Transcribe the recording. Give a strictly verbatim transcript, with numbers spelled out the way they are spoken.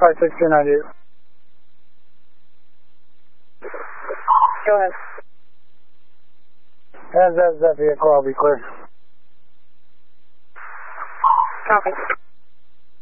five six two nine eight. Go ahead. As that, that vehicle, I'll be clear. Copy.